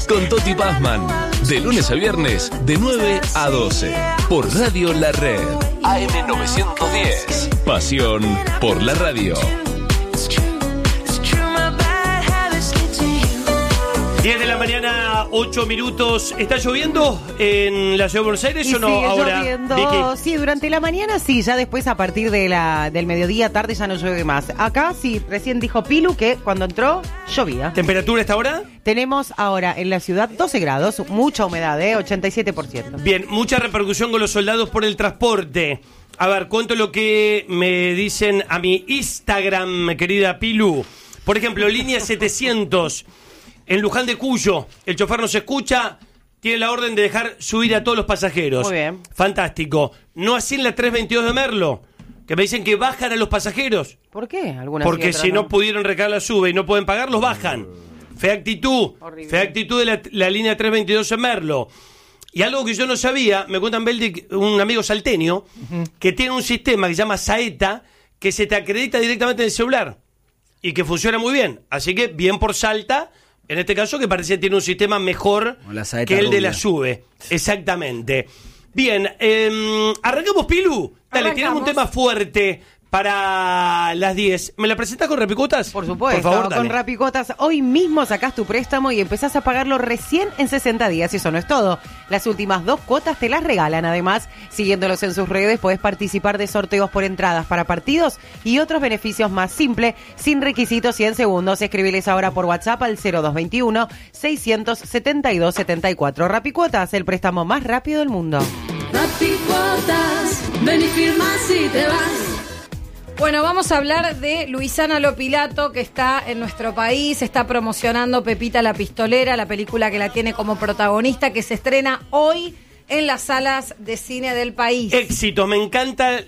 con Toti Pazman. De lunes a viernes, de 9 a 12. Por Radio La Red. AM910. Pasión por la radio. 10 de la mañana, 8 minutos. ¿Está lloviendo en la ciudad de Buenos Aires o no sigue ahora? Lloviendo. Vicky. Sí, durante la mañana sí, ya después a partir de del mediodía, tarde ya no llueve más. Acá sí, recién dijo Pilu que cuando entró llovía. ¿Temperatura esta hora? Tenemos ahora en la ciudad 12 grados, mucha humedad, 87%. Bien, mucha repercusión con los soldados por el transporte. A ver, cuento lo que me dicen a mi Instagram, querida Pilu. Por ejemplo, línea 700... En Luján de Cuyo, el chofer nos escucha, tiene la orden de dejar subir a todos los pasajeros. Muy bien. Fantástico. No así en la 322 de Merlo, que me dicen que bajan a los pasajeros. ¿Por qué? Porque si no pudieron recargar la sube y no pueden pagar, los bajan. Fea actitud. Horrible. Fea actitud de la línea 322 de Merlo. Y algo que yo no sabía, me cuentan Beldic, un amigo salteño, que tiene un sistema que se llama Saeta, que se te acredita directamente en el celular. Y que funciona muy bien. Así que bien por Salta. En este caso, que parece que tiene un sistema mejor que el de la SUBE. Exactamente. Bien, arrancamos, Pilu. Dale, tenemos un tema fuerte para las 10. ¿Me la presentás con Rapicotas? Por supuesto, por favor, dale. con Rapicotas. Hoy mismo sacás tu préstamo y empezás a pagarlo recién en 60 días. Y eso no es todo. Las últimas 2 cuotas te las regalan. Además, siguiéndolos en sus redes, podés participar de sorteos por entradas para partidos y otros beneficios más. Simple, sin requisitos y en segundos. Escribiles ahora por WhatsApp al 0221-672-74. Rapicuotas, el préstamo más rápido del mundo. Rapicuotas, ven y firma si te vas. Bueno, vamos a hablar de Luisana Lopilato, que está en nuestro país, está promocionando Pepita la Pistolera, la película que la tiene como protagonista, que se estrena hoy en las salas de cine del país. Éxito, me encanta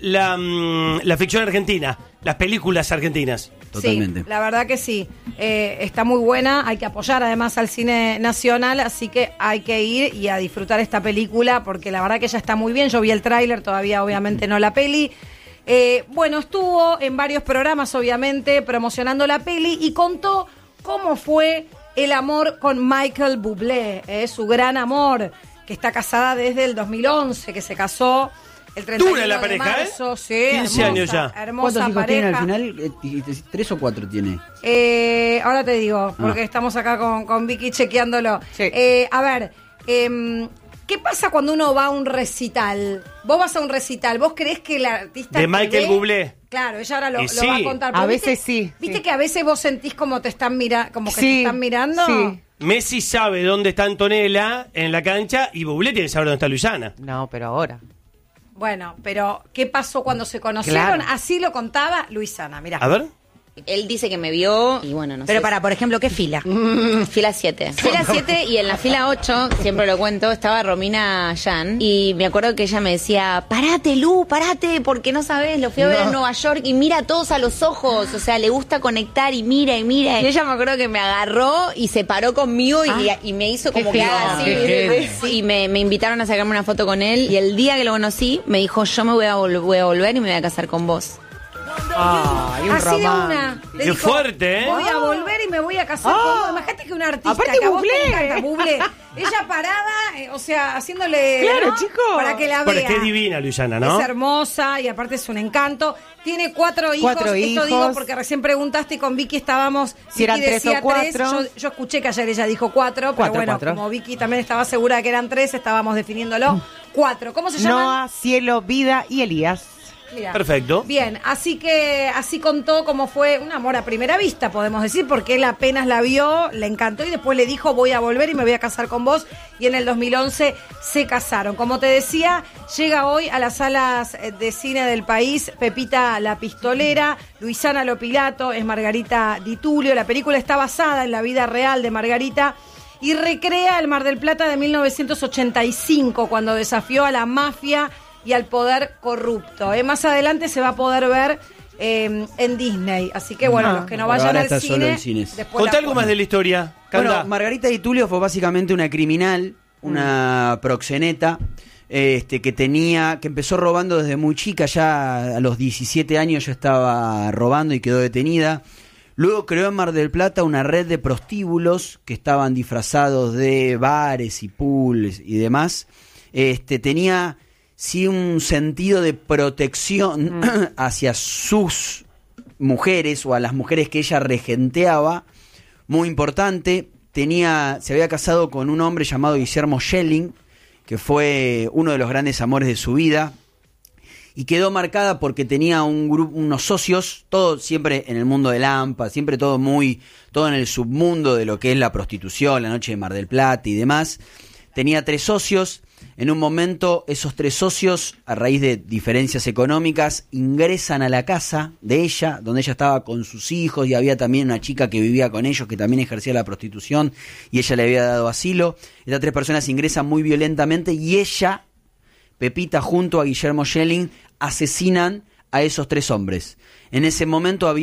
la ficción argentina, las películas argentinas. Totalmente. Sí, la verdad que sí. Está muy buena, hay que apoyar además al cine nacional, así que hay que ir y a disfrutar esta película, porque la verdad que ella está muy bien. Yo vi el tráiler, todavía obviamente no la peli. Bueno, estuvo en varios programas, obviamente, promocionando la peli y contó cómo fue el amor con Michael Bublé, su gran amor, que está casada desde el 2011, que se casó el 31 Dura la de pareja, marzo, sí, 15 hermosa, años ya. Hermosa ¿Cuántos hijos pareja. tiene al final? ¿3 o 4 tiene? Ahora te digo, porque estamos acá con Vicky chequeándolo. Sí. A ver, ¿qué pasa cuando uno va a un recital? Vos vas a un recital, ¿vos creés que el artista De te Michael ve? Bublé. Claro, ella ahora lo Sí. va a contar. A pero veces ¿viste? sí, ¿Viste sí. que a veces vos sentís como te están como que Sí, te están mirando? sí. Messi sabe dónde está Antonella en la cancha y Bublé tiene que saber dónde está Luisana. No, pero ahora. Bueno, pero ¿qué pasó cuando se conocieron? Claro. Así lo contaba Luisana, mirá. A ver. Él dice que me vio y bueno, no sé. Pero por ejemplo, ¿qué fila? Fila 7. Fila 7 y en la fila 8, siempre lo cuento, estaba Romina Yan y me acuerdo que ella me decía, parate Lu, parate, porque no sabes, lo fui a ver en Nueva York y mira a todos a los ojos, o sea, le gusta conectar y mira y mira. Y ella me acuerdo que me agarró y se paró conmigo y me hizo como que haga así. Sí, y me invitaron a sacarme una foto con él y el día que lo conocí me dijo, yo me voy a volver y me voy a casar con vos. Ay, un Así de romance. una. Le Qué dijo, fuerte, ¿eh? Voy a volver y me voy a casar con vos. Imagínate que un artista Aparte que a vos te Bublé. encanta, Bublé, ella parada, o sea, haciéndole, Claro, ¿no? chico. Para que la Pero vea. es que es divina Luisana, ¿no? Es hermosa y aparte es un encanto. Tiene 4 hijos. Cuatro Esto hijos. digo porque recién preguntaste y con Vicky estábamos. Si eran Vicky 3 o decía 4. Yo escuché que ayer ella dijo 4, pero Cuatro, bueno, 4. como Vicky también estaba segura de que eran 3, estábamos definiéndolo. 4. ¿Cómo se llama? Noah, Cielo, Vida y Elías. Mirá. Perfecto. Bien, así que así contó cómo fue un amor a primera vista, podemos decir, porque él apenas la vio, le encantó y después le dijo voy a volver y me voy a casar con vos, y en el 2011 se casaron. Como te decía, llega hoy a las salas de cine del país Pepita la Pistolera, Luisana Lopilato, es Margarita Di Tulio. La película está basada en la vida real de Margarita y recrea el Mar del Plata de 1985, cuando desafió a la mafia y al poder corrupto. Más adelante se va a poder ver en Disney. Así que bueno, los que no Por vayan ahora al está cine, solo en cines. después Contá la algo más de la historia. Bueno, Canta. Margarita Di Tulio fue básicamente una criminal, una proxeneta, que empezó robando desde muy chica, ya a los 17 años ya estaba robando y quedó detenida. Luego creó en Mar del Plata una red de prostíbulos que estaban disfrazados de bares y pools y demás. Tenía sí un sentido de protección hacia sus mujeres o a las mujeres que ella regenteaba, muy importante. Se había casado con un hombre llamado Guillermo Schelling, que fue uno de los grandes amores de su vida, y quedó marcada porque tenía unos socios, todo siempre en el mundo del AMPA, siempre todo en el submundo de lo que es la prostitución, la noche de Mar del Plata y demás. Tenía 3 socios. En un momento, esos 3 socios, a raíz de diferencias económicas, ingresan a la casa de ella, donde ella estaba con sus hijos, y había también una chica que vivía con ellos, que también ejercía la prostitución, y ella le había dado asilo. Estas 3 personas ingresan muy violentamente, y ella, Pepita, junto a Guillermo Schelling, asesinan a esos 3 hombres. En ese momento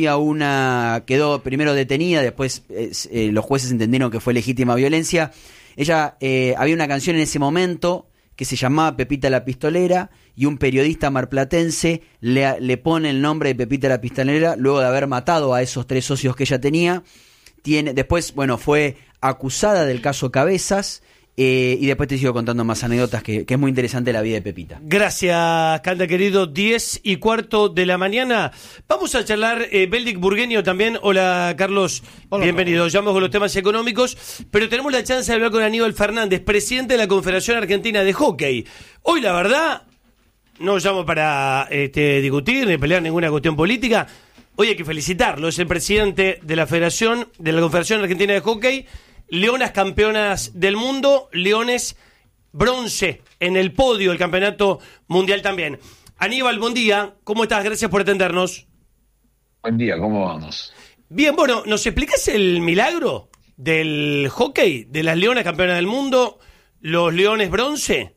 quedó primero detenida, después los jueces entendieron que fue legítima violencia. Ella, había una canción en ese momento que se llamaba Pepita la Pistolera, y un periodista marplatense le pone el nombre de Pepita la Pistolera luego de haber matado a esos 3 socios que ella tenía. Después, fue acusada del caso Cabezas, y después te sigo contando más anécdotas, que es muy interesante la vida de Pepita. Gracias, Canda, querido. 10:15 de la mañana. Vamos a charlar, Beldic Burgueño también. Hola, Carlos. Hola, bienvenido. Ya vamos con los temas económicos, pero tenemos la chance de hablar con Aníbal Fernández, presidente de la Confederación Argentina de Hockey. Hoy, la verdad, no llamo para discutir ni pelear ninguna cuestión política. Hoy hay que felicitarlo. Es el presidente de la Confederación Argentina de Hockey. Leonas campeonas del mundo, Leones bronce en el podio del campeonato mundial también. Aníbal, buen día, ¿cómo estás? Gracias por atendernos. Buen día, ¿cómo vamos? Bien, bueno, ¿nos explicas el milagro del hockey, de las Leonas campeonas del mundo, los Leones bronce?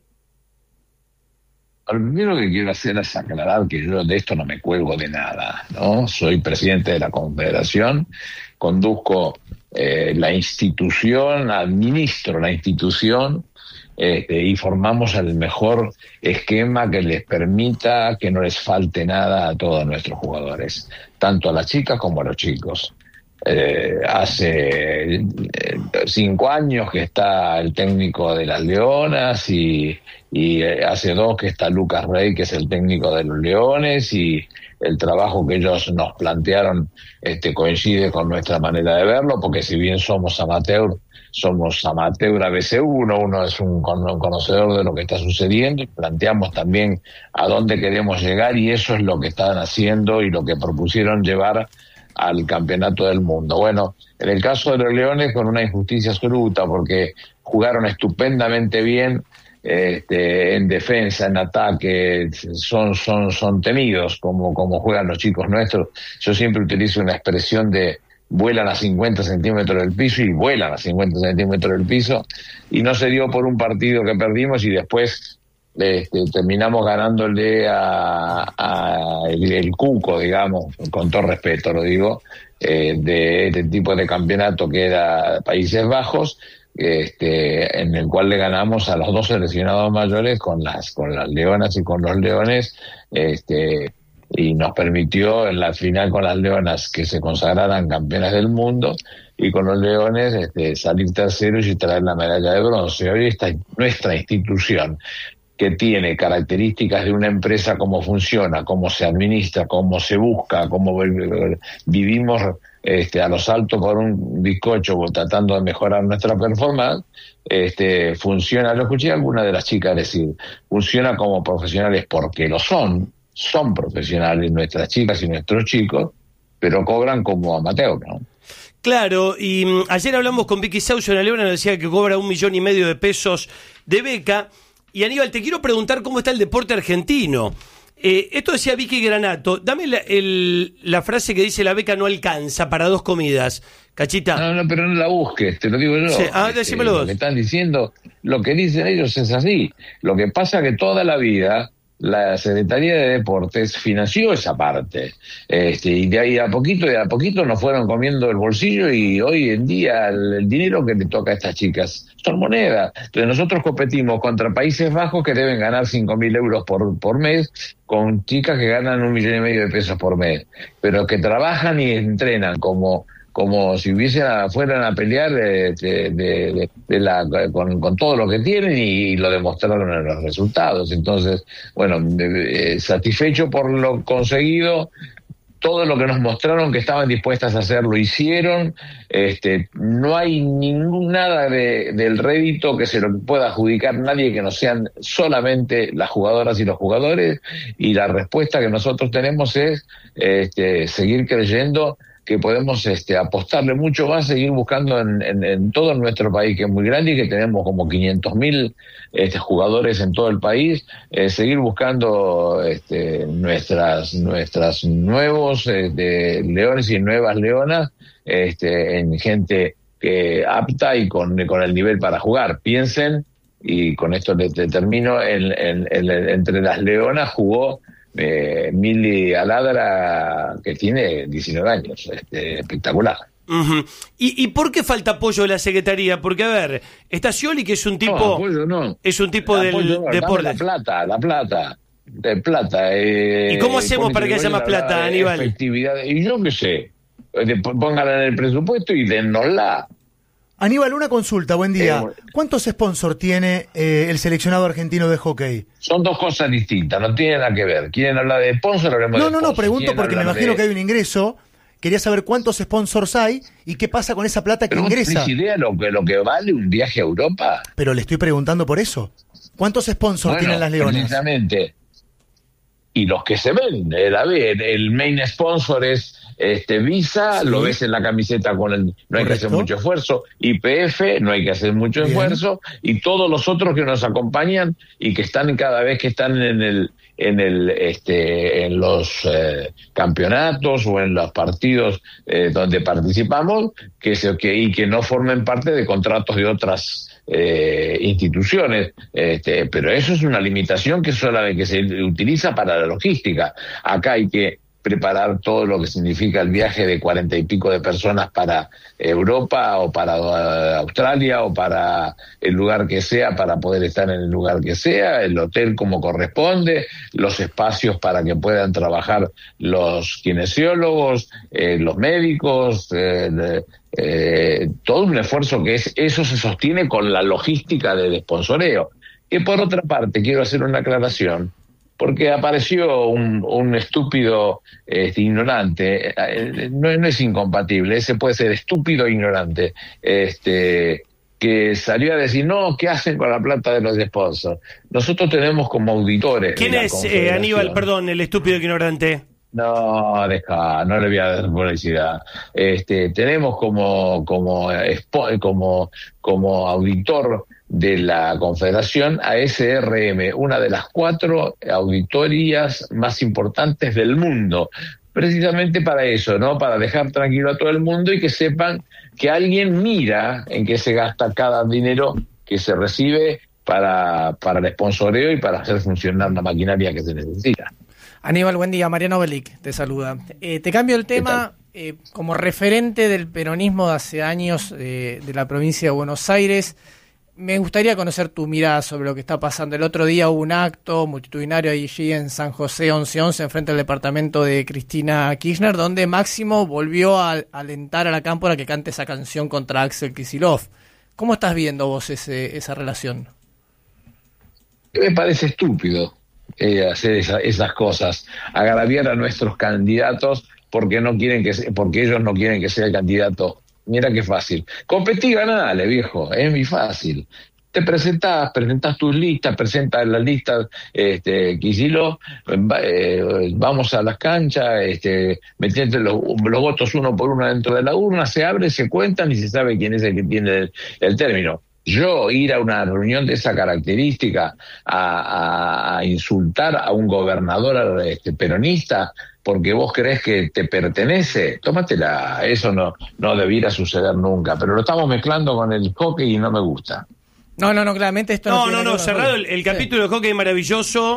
Lo primero que quiero hacer es aclarar que yo de esto no me cuelgo de nada, ¿no? Soy presidente de la Confederación, conduzco la institución, administro la institución, y formamos el mejor esquema que les permita que no les falte nada a todos nuestros jugadores, tanto a las chicas como a los chicos. Hace 5 años que está el técnico de las Leonas y hace 2 que está Lucas Rey, que es el técnico de los Leones, y el trabajo que ellos nos plantearon coincide con nuestra manera de verlo, porque si bien somos amateur ABC1, uno es un conocedor de lo que está sucediendo, y planteamos también a dónde queremos llegar, y eso es lo que están haciendo y lo que propusieron llevar al campeonato del mundo. Bueno, en el caso de los Leones, con una injusticia absoluta, porque jugaron estupendamente bien, en defensa, en ataque, son temidos como juegan los chicos nuestros. Yo siempre utilizo una expresión de vuelan a 50 centímetros del piso, y vuelan a 50 centímetros del piso, y no se dio por un partido que perdimos, y después terminamos ganándole a el Cuco, digamos, con todo respeto lo digo, de este tipo de campeonato que era Países Bajos, en el cual le ganamos a los 2 seleccionados mayores con las Leonas y con los Leones, y nos permitió en la final con las Leonas que se consagraran campeonas del mundo, y con los Leones salir terceros y traer la medalla de bronce. Hoy está nuestra institución, que tiene características de una empresa, cómo funciona, cómo se administra, cómo se busca, cómo vivimos a los saltos por un bizcocho tratando de mejorar nuestra performance, funciona. Lo escuché a alguna de las chicas decir, funciona como profesionales porque lo son profesionales nuestras chicas y nuestros chicos, pero cobran como amateur, ¿no? Claro, y ayer hablamos con Vicky Saucio en la Leona, nos decía que cobra 1,5 millones de pesos de beca. Y Aníbal, te quiero preguntar cómo está el deporte argentino. Esto decía Vicky Granato. Dame la frase que dice: la beca no alcanza para 2 comidas. Cachita. No, pero no la busques, te lo digo yo. Sí. Decímelo. Lo que están diciendo, lo que dicen ellos es así. Lo que pasa que toda la vida la Secretaría de Deportes financió esa parte, y de ahí a poquito nos fueron comiendo el bolsillo, y hoy en día el dinero que le toca a estas chicas son monedas. Entonces nosotros competimos contra Países Bajos, que deben ganar 5.000 euros por mes, con chicas que ganan 1,5 millones de pesos por mes, pero que trabajan y entrenan como si fueran a pelear con todo lo que tienen, y lo demostraron en los resultados. Entonces, bueno, satisfecho por lo conseguido, todo lo que nos mostraron que estaban dispuestas a hacer, lo hicieron. No hay nada del rédito que se lo pueda adjudicar nadie que no sean solamente las jugadoras y los jugadores, y la respuesta que nosotros tenemos es seguir creyendo que podemos apostarle mucho más, seguir buscando en todo nuestro país, que es muy grande y que tenemos como 500.000 jugadores en todo el país, seguir buscando nuestras nuevos leones y nuevas leonas, en gente que apta y con el nivel para jugar. Piensen, y con esto te termino, entre las leonas jugó Mili Aladra, que tiene 19 años, espectacular. Uh-huh. ¿Y por qué falta apoyo de la Secretaría? Porque, a ver, está Scioli, que es un tipo... No, apoyo no. Es un tipo del deporte. La plata. ¿Y cómo hacemos para que haya más plata, Aníbal? Efectividad, y yo qué sé, pónganla en el presupuesto y dennosla. Aníbal, una consulta, buen día. ¿Cuántos sponsors tiene el seleccionado argentino de hockey? Son dos cosas distintas, no tienen nada que ver. ¿Quieren hablar de sponsor? No, pregunto porque me imagino que hay un ingreso. Quería saber cuántos sponsors hay y qué pasa con esa plata que ingresa. ¿No tienes idea lo que vale un viaje a Europa? Pero le estoy preguntando por eso. ¿Cuántos sponsors tienen las Leonas? Precisamente. Y los que se ven, el main sponsor es Visa, sí. Lo ves en la camiseta no hay que hacer mucho esfuerzo. YPF, no hay que hacer mucho esfuerzo, y todos los otros que nos acompañan y que están cada vez que están en los campeonatos o en los partidos donde participamos, y que no formen parte de contratos de otras instituciones, pero eso es una limitación que se utiliza para la logística. Acá hay que preparar todo lo que significa el viaje de 40 y pico de personas para Europa o para Australia o para el lugar que sea, para poder estar en el lugar que sea, el hotel como corresponde, los espacios para que puedan trabajar los kinesiólogos, los médicos, todo un esfuerzo que eso se sostiene con la logística del sponsoreo. Que por otra parte quiero hacer una aclaración, porque apareció un estúpido ignorante, no es incompatible, ese puede ser estúpido e ignorante, que salió a decir, no, ¿qué hacen con la plata de los sponsors? Nosotros tenemos como auditores... ¿Quién es, Aníbal, perdón, el estúpido e ignorante? No le voy a dar publicidad. Tenemos como auditor de la Confederación a SRM, una de las 4 auditorías más importantes del mundo, precisamente para eso, ¿no? Para dejar tranquilo a todo el mundo y que sepan que alguien mira en qué se gasta cada dinero que se recibe para el sponsoreo y para hacer funcionar la maquinaria que se necesita. Aníbal, buen día. Mariano Belic te saluda. Te cambio el tema. Como referente del peronismo de hace años de la provincia de Buenos Aires, me gustaría conocer tu mirada sobre lo que está pasando. El otro día hubo un acto multitudinario allí en San José 1111, enfrente del departamento de Cristina Kirchner, donde Máximo volvió a alentar a la cámpora que cante esa canción contra Axel Kicillof. ¿Cómo estás viendo vos esa relación? Me parece estúpido hacer esas cosas, agraviar a nuestros candidatos porque ellos no quieren que sea el candidato. Mira qué fácil. Competí, ganale, viejo, es muy fácil. Te presentás tus listas, presentas las listas, Kicillof, vamos a las canchas, metiendo los votos uno por uno dentro de la urna, se abre, se cuentan y se sabe quién es el que tiene el término. Yo ir a una reunión de esa característica a insultar a un gobernador peronista porque vos creés que te pertenece, tómatela, eso no debiera suceder nunca, pero lo estamos mezclando con el hockey y no me gusta. No, claramente esto no, cerrado el capítulo de hockey maravilloso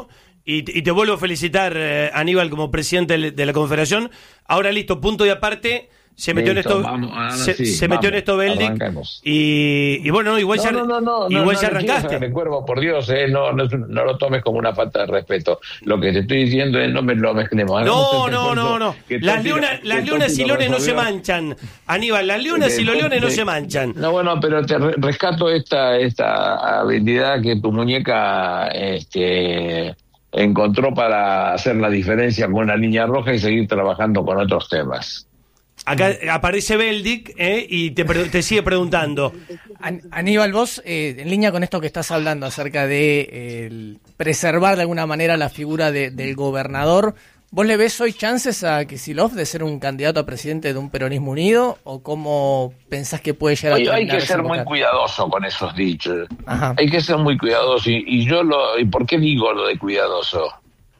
y te vuelvo a felicitar, Aníbal, como presidente de la Confederación. Ahora listo, punto y aparte, se metió en esto, metió en esto Beldic y bueno, igual ya arrancaste. Cuervo, por Dios, no lo tomes como una falta de respeto. Lo que te estoy diciendo es no me lo mezclemos. No. Las leonas y leones no se manchan, Aníbal, las leonas y los leones no se manchan. No, bueno, pero te rescato esta habilidad que tu muñeca encontró para hacer la diferencia con una línea roja y seguir trabajando con otros temas. Acá aparece Beldic y te sigue preguntando. Aníbal, vos, en línea con esto que estás hablando acerca de preservar de alguna manera la figura del gobernador, ¿vos le ves hoy chances a Kicillof de ser un candidato a presidente de un peronismo unido? ¿O cómo pensás que puede llegar a terminar? Hay que ser muy cuidadoso con esos dichos. Ajá. Hay que ser muy cuidadoso. ¿Y por qué digo lo de cuidadoso?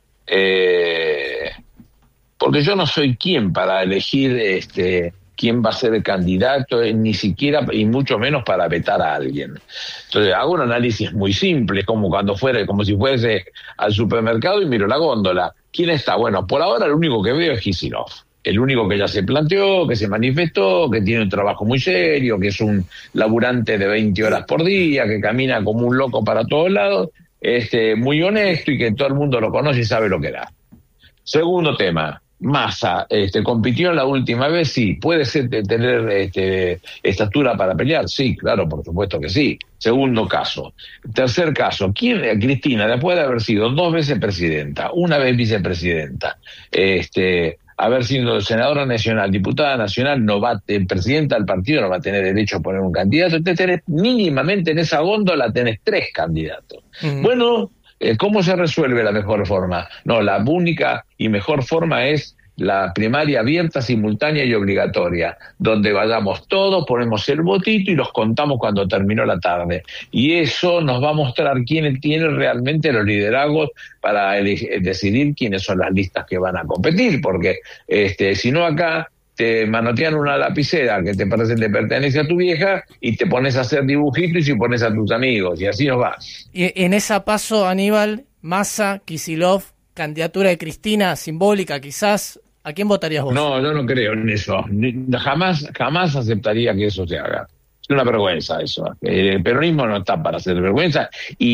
Porque yo no soy quien para elegir quién va a ser el candidato, ni siquiera, y mucho menos para vetar a alguien. Entonces hago un análisis muy simple, como si fuese al supermercado y miro la góndola. ¿Quién está? Bueno, por ahora lo único que veo es Kicillof. El único que ya se planteó, que se manifestó, que tiene un trabajo muy serio, que es un laburante de 20 horas por día, que camina como un loco para todos lados, muy honesto y que todo el mundo lo conoce y sabe lo que da. Segundo tema. Massa, compitió la última vez, sí. ¿Puede ser tener estatura para pelear? Sí, claro, por supuesto que sí. Segundo caso. Tercer caso, Cristina, después de haber sido 2 veces presidenta, 1 vez vicepresidenta, haber sido senadora nacional, diputada nacional, presidenta del partido, no va a tener derecho a poner un candidato. Entonces tenés, mínimamente en esa góndola tenés 3 candidatos. Bueno, ¿cómo se resuelve la mejor forma? No, la única y mejor forma es la primaria abierta, simultánea y obligatoria, donde vayamos todos, ponemos el votito y los contamos cuando terminó la tarde. Y eso nos va a mostrar quién tiene realmente los liderazgos para decidir quiénes son las listas que van a competir, porque si no acá te manotean una lapicera que te pertenece a tu vieja y te pones a hacer dibujitos y pones a tus amigos, y así nos va. Y en esa paso, Aníbal, Massa, Kicillof, candidatura de Cristina, simbólica quizás, ¿a quién votarías vos? No, yo no creo en eso. Jamás aceptaría que eso se haga. Es una vergüenza eso. El peronismo no está para hacer vergüenza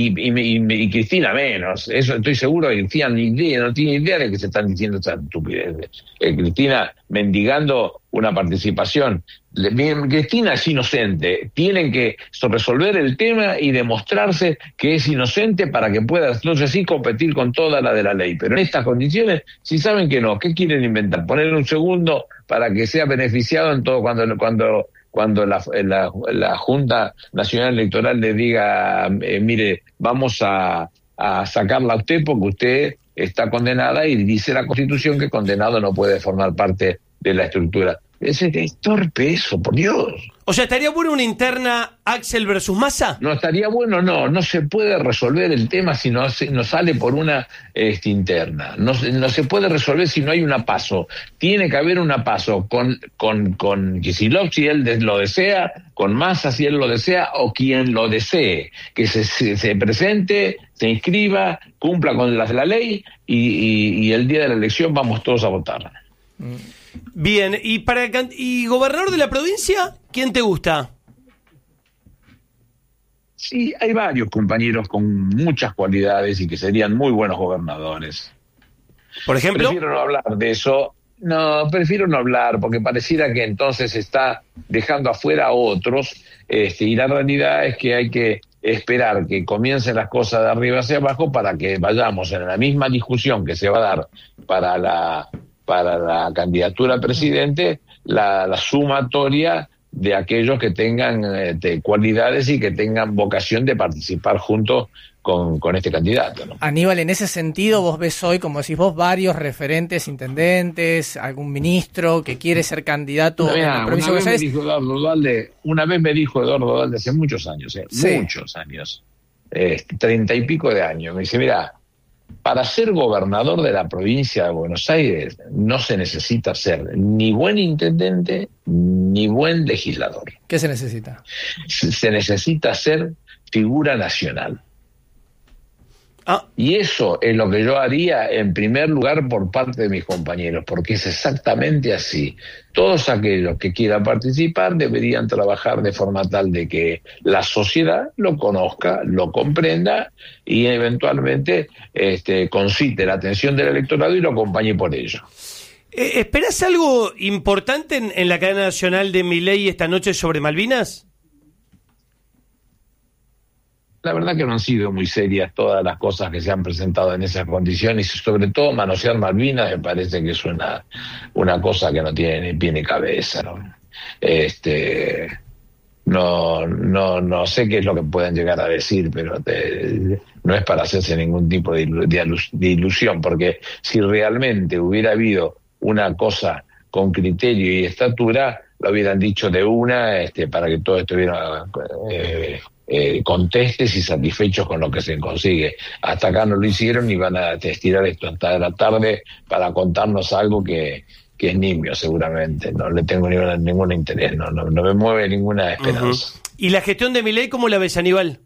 y Cristina menos. Eso estoy seguro que Cristina no tiene idea de que se están diciendo esas estupideces. Cristina mendigando una participación. Cristina es inocente. Tienen que resolver el tema y demostrarse que es inocente para que pueda entonces sí competir con toda la de la ley. Pero en estas condiciones, si saben que no, ¿qué quieren inventar? Poner un segundo para que sea beneficiado en todo cuando la Junta Nacional Electoral le diga, mire, vamos a sacarla a usted porque usted está condenada, y dice la Constitución que condenado no puede formar parte de la estructura. Es torpe eso, por Dios. O sea, ¿estaría bueno una interna Axel versus Massa? No estaría bueno, no se puede resolver el tema si no sale por una interna. No se puede resolver si no hay una paso. Tiene que haber una paso con Kicillof si él lo desea, con Massa si él lo desea, o quien lo desee. Que se presente, se inscriba, cumpla con las de la ley y el día de la elección vamos todos a votar. Bien, y gobernador de la provincia, ¿quién te gusta? Sí, hay varios compañeros con muchas cualidades y que serían muy buenos gobernadores. ¿Por ejemplo? Prefiero no hablar de eso. No, prefiero no hablar porque pareciera que entonces está dejando afuera a otros, y la realidad es que hay que esperar que comiencen las cosas de arriba hacia abajo para que vayamos en la misma discusión que se va a dar para la candidatura a presidente, la sumatoria de aquellos que tengan cualidades y que tengan vocación de participar junto con este candidato, ¿no? Aníbal, en ese sentido, vos ves hoy, como decís vos, varios referentes, intendentes, algún ministro que quiere ser candidato en la provincia de Buenos Aires. Una vez me dijo Eduardo Dualde hace muchos años, muchos años, 30 y pico de años, me dice, mira, para ser gobernador de la provincia de Buenos Aires no se necesita ser ni buen intendente ni buen legislador. ¿Qué se necesita? Se necesita ser figura nacional. Y eso es lo que yo haría en primer lugar por parte de mis compañeros, porque es exactamente así. Todos aquellos que quieran participar deberían trabajar de forma tal de que la sociedad lo conozca, lo comprenda y eventualmente concite la atención del electorado y lo acompañe por ello. ¿Esperás algo importante en la cadena nacional de Milei esta noche sobre Malvinas? La verdad que no han sido muy serias todas las cosas que se han presentado en esas condiciones y sobre todo manosear Malvinas me parece que es una cosa que no tiene ni pie ni cabeza, ¿no? No sé qué es lo que pueden llegar a decir, pero no es para hacerse ningún tipo de ilusión, porque si realmente hubiera habido una cosa con criterio y estatura, lo hubieran dicho de una para que todo estuviera contestes y satisfechos con lo que se consigue. Hasta acá no lo hicieron y van a estirar esto hasta la tarde para contarnos algo que es nimio seguramente. No le tengo ningún interés, no me mueve ninguna esperanza. ¿Y la gestión de Milei cómo la ves, Aníbal?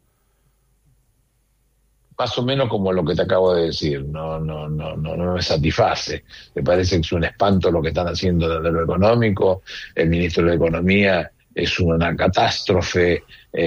Más o menos como lo que te acabo de decir, no me satisface. Me parece que es un espanto lo que están haciendo desde lo económico. El ministro de Economía es una catástrofe,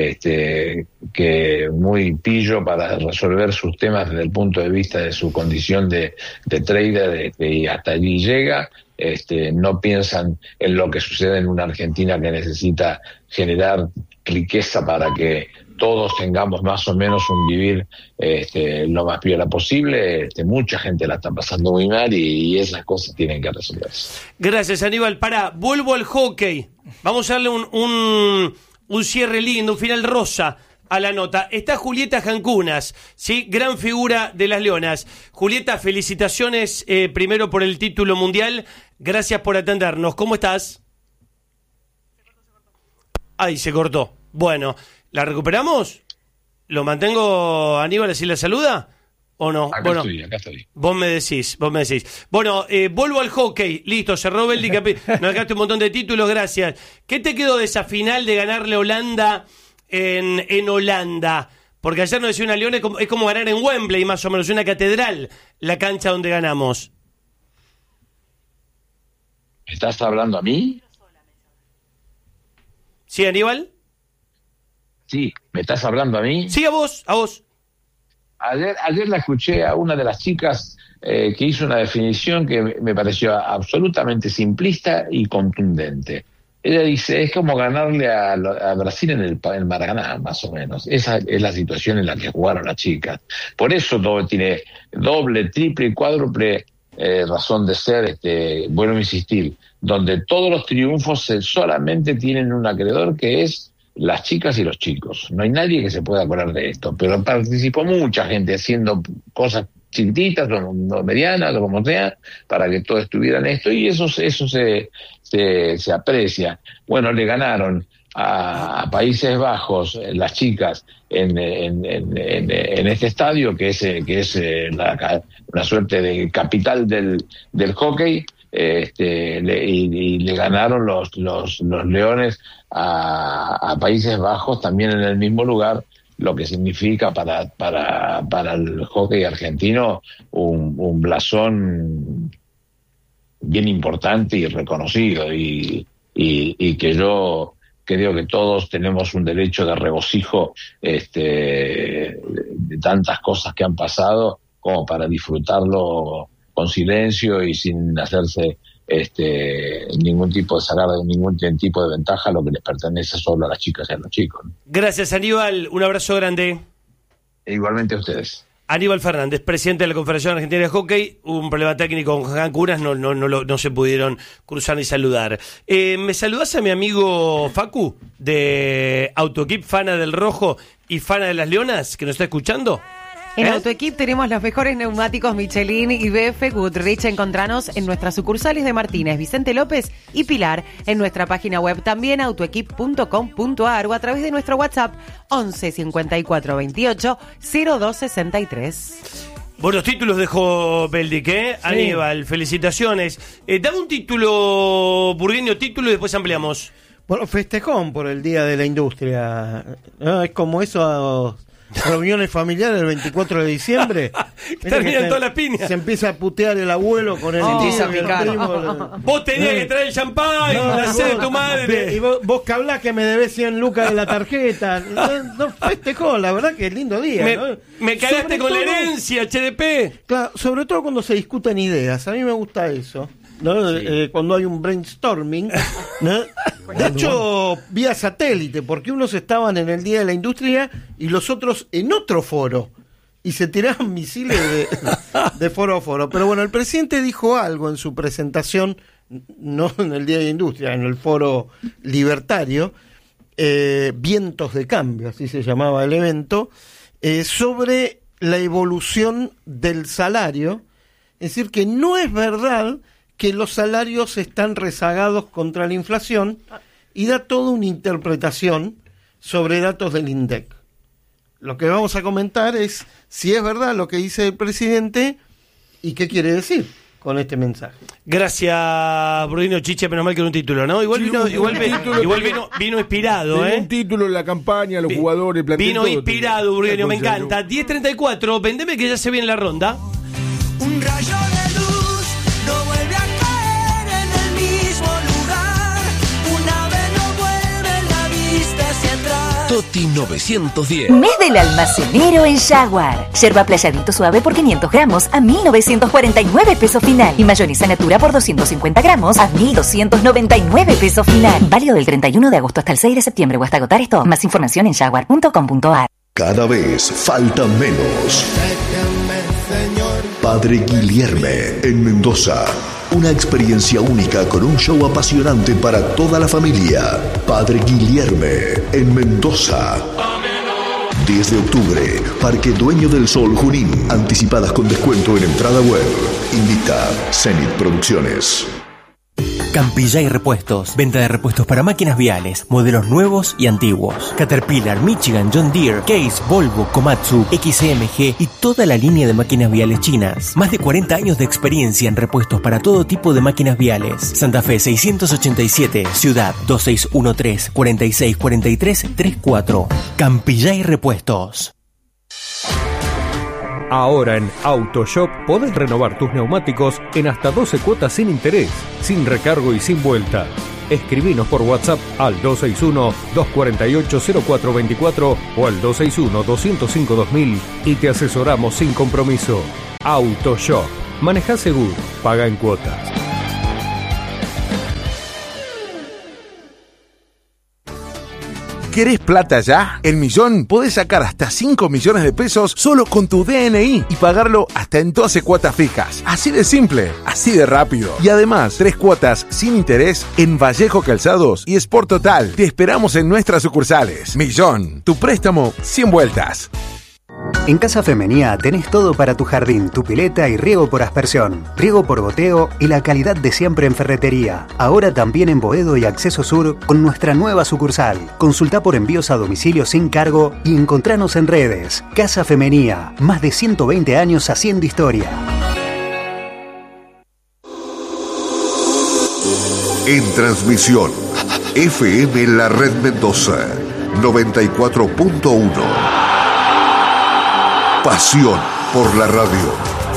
que muy pillo para resolver sus temas desde el punto de vista de su condición de trader, y hasta allí llega. No piensan en lo que sucede en una Argentina que necesita generar riqueza para que todos tengamos más o menos un vivir lo más piola posible. Mucha gente la está pasando muy mal y esas cosas tienen que resolverse. Gracias, Aníbal. Vuelvo al hockey. Vamos a darle un cierre lindo, un final rosa a la nota. Está Julieta Jancunas, ¿sí? Gran figura de las Leonas. Julieta, felicitaciones primero por el título mundial. Gracias por atendernos. ¿Cómo estás? Ay, se cortó. Bueno, ¿la recuperamos? ¿Lo mantengo, Aníbal, así la saluda? ¿O no? Acá estoy. Vos me decís. Bueno, vuelvo al hockey. Listo, cerró Beldi. Nos dejaste un montón de títulos, gracias. ¿Qué te quedó de esa final de ganarle a Holanda en Holanda? Porque ayer nos decía una León, es como ganar en Wembley, más o menos, una catedral, la cancha donde ganamos. ¿Me estás hablando a mí? ¿Sí, Aníbal? Sí, ¿me estás hablando a mí? Sí, a vos. Ayer la escuché a una de las chicas que hizo una definición que me pareció absolutamente simplista y contundente. Ella dice, es como ganarle a Brasil en el Maracaná, más o menos. Esa es la situación en la que jugaron las chicas. Por eso todo tiene doble, triple y cuádruple razón de ser, vuelvo a insistir, donde todos los triunfos solamente tienen un acreedor que es las chicas y los chicos. No hay nadie que se pueda acordar de esto, pero participó mucha gente haciendo cosas chiquititas o medianas o como sea, para que todo estuviera en esto, y eso se aprecia. Bueno, le ganaron a Países Bajos las chicas en este estadio que es una suerte de capital del hockey, y le ganaron los Leones a Países Bajos también en el mismo lugar, lo que significa para el hockey argentino un blasón bien importante y reconocido, y que yo creo que todos tenemos un derecho de regocijo de tantas cosas que han pasado como para disfrutarlo con silencio y sin hacerse ningún tipo de ventaja, lo que les pertenece solo a las chicas y a los chicos. Gracias, Aníbal, un abrazo grande. Igualmente a ustedes. Aníbal Fernández, presidente de la Confederación Argentina de Hockey. Hubo un problema técnico con Jancunas, no se pudieron cruzar ni saludar. ¿Me saludás a mi amigo Facu de Autoequip, fana del Rojo y fana de las Leonas, que nos está escuchando? En Autoequip tenemos los mejores neumáticos Michelin y BF Goodrich. Encontranos en nuestras sucursales de Martínez, Vicente López y Pilar. En nuestra página web también, autoequip.com.ar, o a través de nuestro WhatsApp 11 54 28 02 63. Buenos títulos dejó Beldic, ¿eh? Sí. Aníbal, felicitaciones. Dame un título, burgueño, título, y después ampliamos. Bueno, festejón por el Día de la Industria. ¿No? Es como eso reuniones familiares el 24 de diciembre. Terminan todas las piñas. Se empieza a putear el abuelo con el tío y el primo. Vos tenías que traer champán, la sed de tu madre. Y vos que hablás que me debés 100 lucas de la tarjeta. No festejó, la verdad que es lindo día. ¿no? Me cagaste con la herencia, HDP. Claro, sobre todo cuando se discuten ideas. A mí me gusta eso. ¿No? Sí. Cuando hay un brainstorming, ¿no? De hecho, vía satélite, porque unos estaban en el Día de la Industria y los otros en otro foro, y se tiraban misiles de foro a foro. Pero bueno, el presidente dijo algo en su presentación, no en el Día de la Industria, en el foro libertario, Vientos de Cambio, así se llamaba el evento, sobre la evolución del salario. Es decir, que no es verdad que los salarios están rezagados contra la inflación, y da toda una interpretación sobre datos del INDEC. Lo que vamos a comentar es si es verdad lo que dice el presidente y qué quiere decir con este mensaje. Gracias, Bruno Chiche, menos mal que era un título, ¿no? Igual vino inspirado, un título en la campaña, los jugadores, vino inspirado, Bruno, me encanta. 10:34, vendeme que ya se viene la ronda. Un rayo de luz no vuelve a caer en el mismo lugar. Un ave no vuelve la vista hacia atrás. Toti 910. Mes del almacenero en Jaguar. Yerba Playadito suave por 500 gramos a 1.949 pesos final. Y mayonesa Natura por 250 gramos a 1.299 pesos final. Válido del 31 de agosto hasta el 6 de septiembre o hasta agotar esto. Más información en jaguar.com.ar. Cada vez falta menos. Padre Guilherme en Mendoza. Una experiencia única con un show apasionante para toda la familia. Padre Guilherme en Mendoza. 10 de octubre, Parque Dueño del Sol Junín. Anticipadas con descuento en entrada web. Invita Zenit Producciones. Campillay Repuestos. Venta de repuestos para máquinas viales, modelos nuevos y antiguos. Caterpillar, Michigan, John Deere, Case, Volvo, Komatsu, XMG y toda la línea de máquinas viales chinas. Más de 40 años de experiencia en repuestos para todo tipo de máquinas viales. Santa Fe 687, Ciudad 2613 4643 34. Campillay Repuestos. Ahora en AutoShop podés renovar tus neumáticos en hasta 12 cuotas sin interés, sin recargo y sin vuelta. Escribinos por WhatsApp al 261-248-0424 o al 261-205-2000 y te asesoramos sin compromiso. AutoShop. Manejá seguro, paga en cuotas. ¿Querés plata ya? En Millón podés sacar hasta 5 millones de pesos solo con tu DNI y pagarlo hasta en 12 cuotas fijas. Así de simple, así de rápido. Y además, 3 cuotas sin interés en Vallejo Calzados y Sport Total. Te esperamos en nuestras sucursales. Millón, tu préstamo sin vueltas. En Casa Femenía tenés todo para tu jardín, tu pileta y riego por aspersión, riego por goteo y la calidad de siempre en ferretería. Ahora también en Boedo y Acceso Sur con nuestra nueva sucursal. Consultá por envíos a domicilio sin cargo y encontranos en redes. Casa Femenía, más de 120 años haciendo historia. En transmisión, FM La Red Mendoza, 94.1. Pasión por la radio.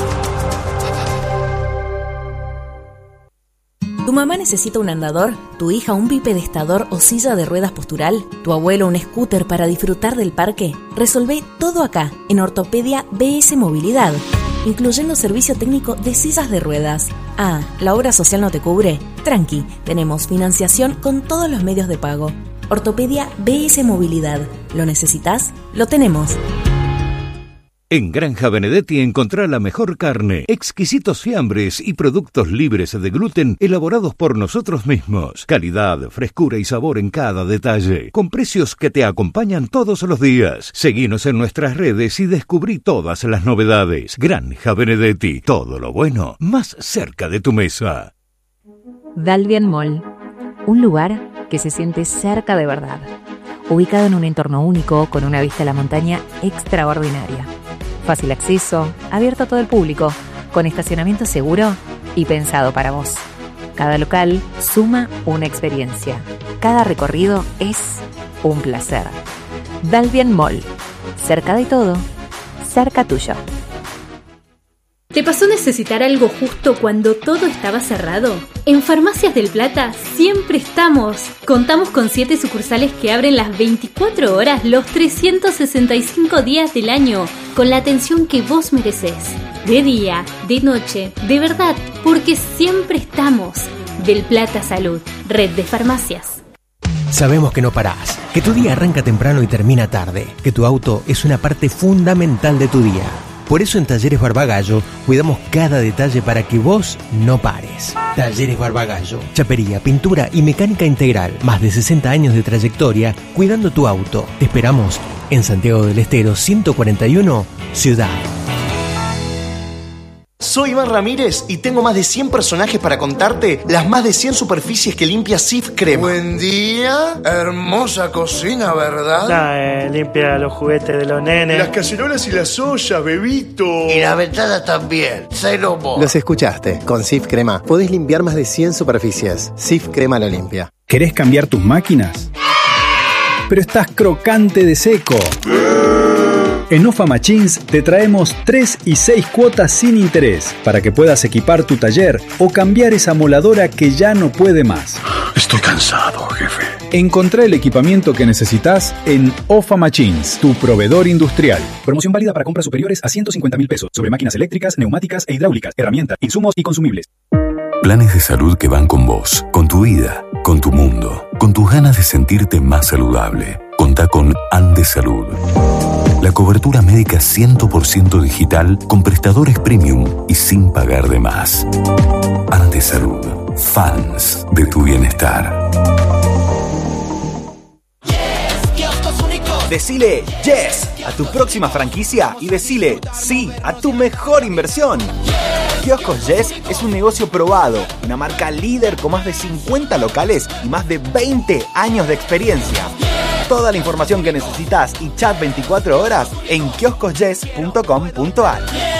¿Tu mamá necesita un andador? ¿Tu hija un bipedestador o silla de ruedas postural? ¿Tu abuelo un scooter para disfrutar del parque? Resolvé todo acá, en Ortopedia BS Movilidad, incluyendo servicio técnico de sillas de ruedas. Ah, ¿la obra social no te cubre? Tranqui, tenemos financiación con todos los medios de pago. Ortopedia BS Movilidad. ¿Lo necesitas? Lo tenemos. En Granja Benedetti encontrá la mejor carne, exquisitos fiambres y productos libres de gluten elaborados por nosotros mismos. Calidad, frescura y sabor en cada detalle, con precios que te acompañan todos los días. Seguinos en nuestras redes y descubrí todas las novedades. Granja Benedetti, todo lo bueno más cerca de tu mesa. Dalvian Mall, un lugar que se siente cerca de verdad. Ubicado en un entorno único con una vista a la montaña extraordinaria. Fácil acceso, abierto a todo el público, con estacionamiento seguro y pensado para vos. Cada local suma una experiencia. Cada recorrido es un placer. Dalvian Mall. Cerca de todo, cerca tuyo. ¿Te pasó necesitar algo justo cuando todo estaba cerrado? En Farmacias del Plata siempre estamos. Contamos con 7 sucursales que abren las 24 horas los 365 días del año, con la atención que vos merecés. De día, de noche, de verdad, porque siempre estamos. Del Plata Salud, red de farmacias. Sabemos que no parás, que tu día arranca temprano y termina tarde, que tu auto es una parte fundamental de tu día. Por eso en Talleres Barbagallo cuidamos cada detalle para que vos no pares. Talleres Barbagallo, chapería, pintura y mecánica integral. Más de 60 años de trayectoria cuidando tu auto. Te esperamos en Santiago del Estero 141, Ciudad. Soy Iván Ramírez y tengo más de 100 personajes para contarte las más de 100 superficies que limpia Cif Crema. Buen día, hermosa cocina, ¿verdad? Limpia los juguetes de los nenes. Las cacerolas y las ollas, bebito. Y la ventana también, cero mo. Los escuchaste, con Cif Crema podés limpiar más de 100 superficies. Cif Crema lo limpia. ¿Querés cambiar tus máquinas? Pero estás crocante de seco. En OFA Machines te traemos 3 y 6 cuotas sin interés para que puedas equipar tu taller o cambiar esa moladora que ya no puede más. Estoy cansado, jefe. Encontrá el equipamiento que necesitas en OFA Machines, tu proveedor industrial. Promoción válida para compras superiores a 150.000 pesos sobre máquinas eléctricas, neumáticas e hidráulicas, herramientas, insumos y consumibles. Planes de salud que van con vos, con tu vida, con tu mundo, con tus ganas de sentirte más saludable. Contá con Andes Salud. La cobertura médica 100% digital con prestadores premium y sin pagar de más. Andes Salud. Fans de tu bienestar. Decile yes a tu próxima franquicia y decile sí a tu mejor inversión. Kioscos Yes es un negocio probado, una marca líder con más de 50 locales y más de 20 años de experiencia. Toda la información que necesitas y chat 24 horas en kioscosyes.com.ar.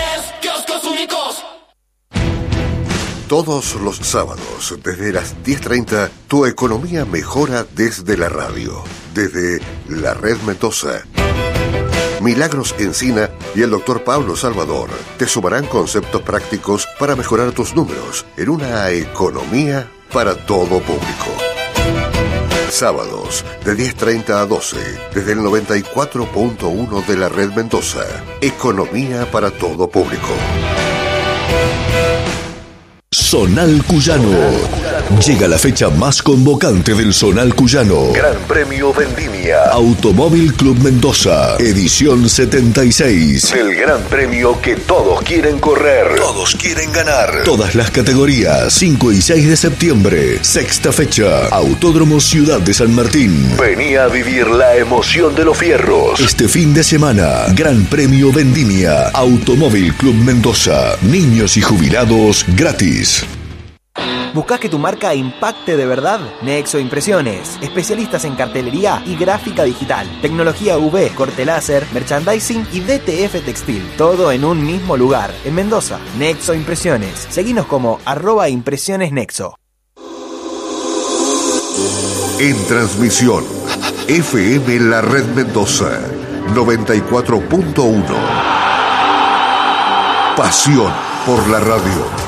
Todos los sábados, desde las 10:30, tu economía mejora desde la radio, desde la Red Mendoza. Milagros Encina y el Dr. Pablo Salvador te sumarán conceptos prácticos para mejorar tus números en una economía para todo público. Sábados, de 10:30 a 12, desde el 94.1 de la Red Mendoza. Economía para todo público. Zonal Cuyano. Llega la fecha más convocante del Zonal Cuyano. Gran Premio Vendimia. Automóvil Club Mendoza. Edición 76. El gran premio que todos quieren correr. Todos quieren ganar. Todas las categorías. 5 y 6 de septiembre. Sexta fecha. Autódromo Ciudad de San Martín. Vení a vivir la emoción de los fierros. Este fin de semana. Gran Premio Vendimia. Automóvil Club Mendoza. Niños y jubilados gratis. ¿Buscás que tu marca impacte de verdad? Nexo Impresiones, especialistas en cartelería y gráfica digital, tecnología UV, corte láser, merchandising y DTF textil, todo en un mismo lugar, en Mendoza. Nexo Impresiones, seguinos como @impresionesnexo. En transmisión, FM La Red Mendoza, 94.1. Pasión por la radio.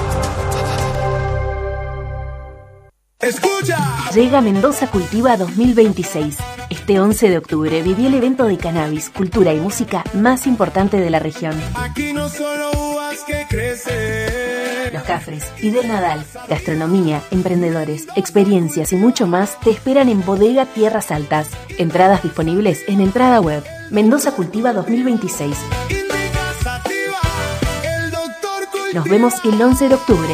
¡Escucha! Llega Mendoza Cultiva 2026. Este 11 de octubre viví el evento de cannabis, cultura y música más importante de la región. Aquí no solo uvas que crecen. Los Cafres, Fidel Nadal, gastronomía, emprendedores, experiencias y mucho más te esperan en Bodega Tierras Altas. Entradas disponibles en entrada web. Mendoza Cultiva 2026. Nos vemos el 11 de octubre.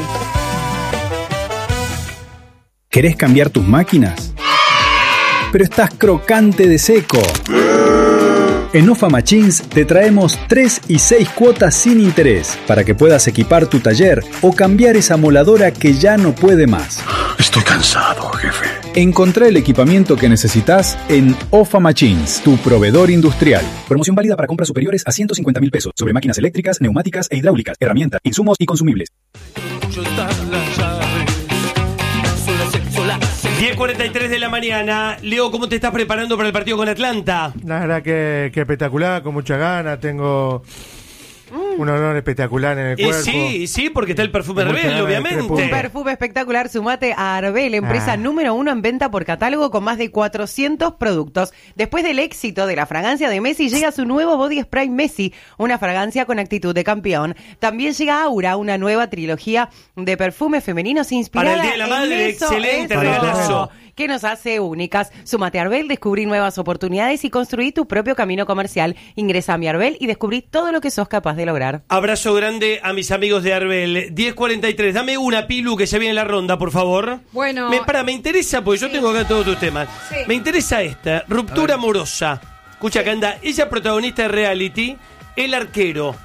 ¿Querés cambiar tus máquinas? Pero estás crocante de seco. En OFA Machines te traemos 3 y 6 cuotas sin interés para que puedas equipar tu taller o cambiar esa moladora que ya no puede más. Estoy cansado, jefe. Encontrá el equipamiento que necesitas en OFA Machines, tu proveedor industrial. Promoción válida para compras superiores a 150.000 pesos sobre máquinas eléctricas, neumáticas e hidráulicas, herramientas, insumos y consumibles. La 10:43 de la mañana. Leo, ¿cómo te estás preparando para el partido con Atlanta? La verdad que espectacular, con mucha ganas. Tengo un olor espectacular en el cuerpo. Sí, porque está el perfume Rebelde, obviamente. Un perfume espectacular. Sumate a Arbel, empresa número 1 en venta por catálogo con más de 400 productos. Después del éxito de la fragancia de Messi, llega su nuevo Body Spray Messi, una fragancia con actitud de campeón. También llega Aura, una nueva trilogía de perfumes femeninos inspirada para el Día de la Madre, excelente regalazo, que nos hace únicas. Súmate a Arbel, descubrí nuevas oportunidades y construí tu propio camino comercial. Ingresa a mi Arbel y descubrí todo lo que sos capaz de lograr. Abrazo grande a mis amigos de Arbel. 10:43. Dame una, Pilu, que se viene en la ronda, por favor. Bueno. Me interesa, porque yo tengo acá todos tus temas. Sí. Me interesa esta, ruptura amorosa. Escucha, acá anda, ella protagonista de reality, El Arquero.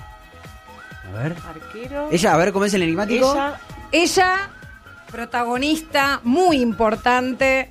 A ver. Arquero. Ella, a ver cómo es el enigmático. Ella, protagonista muy importante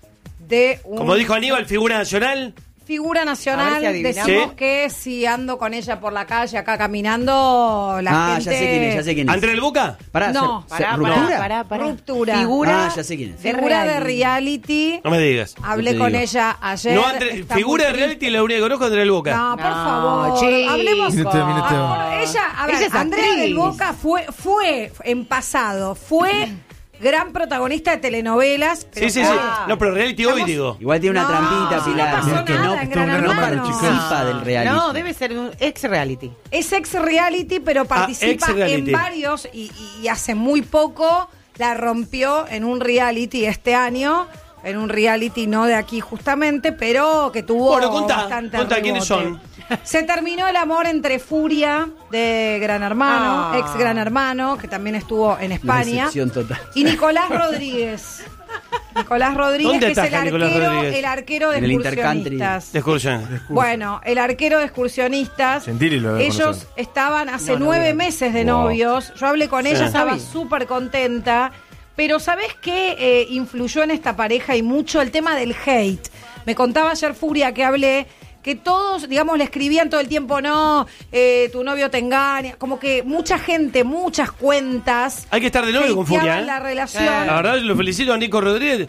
de un... Como dijo Aníbal, figura nacional. Figura nacional, A ver si decimos adivinamos. ¿Sí? que si ando con ella por la calle acá caminando, la gente... ya sé quién es. ¿André del Boca? Pará, No, ¿Ruptura? Ruptura. Figura, ya sé quién es. Figura de reality. No me digas. Hablé te con digo. ella ayer. No, está figura de muy reality, la única que conozco es André del Boca. No, por favor. chico. Hablemos. Minuto. Ella, a ver, Ella es Andrea actriz. del Boca fue en pasado, fue gran protagonista de telenovelas. Pero Sí. No, pero reality hoy, digo. Igual tiene una trampita, sí, Pilar. no pasó que nada en Gran no Hermano. participa del reality. No, debe ser un ex reality. Es ex reality, pero participa ex-reality. en varios y hace muy poco la rompió en un reality este año. En un reality no de aquí justamente, pero que tuvo Bueno, contá bastante quiénes rebote. son. Se terminó el amor entre Furia de Gran Hermano, Ah. ex Gran Hermano, que también estuvo en España, Decepción total. y Nicolás Rodríguez. Nicolás Rodríguez, ¿Dónde que es ataja Nicolás Rodríguez? el arquero de En el Intercountry. excursionistas. De excursión. Bueno, el arquero de excursionistas. Sentiri lo debe Ellos conocer. estaban hace 9 meses de novios. Yo hablé con ella, Sí. estaba súper contenta. Pero ¿sabés qué influyó en esta pareja y mucho? El tema del hate. Me contaba ayer Furia que hablé que todos, digamos, le escribían todo el tiempo, no, tu novio te engaña. Como que mucha gente, muchas cuentas. Hay que estar de novio con Furia, hateaban la relación. La verdad, lo felicito a Nico Rodríguez.